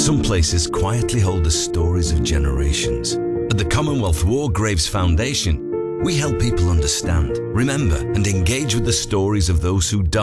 Some places quietly hold the stories of generations. At the Commonwealth War Graves Foundation, we help people understand, remember, and engage with the stories of those who died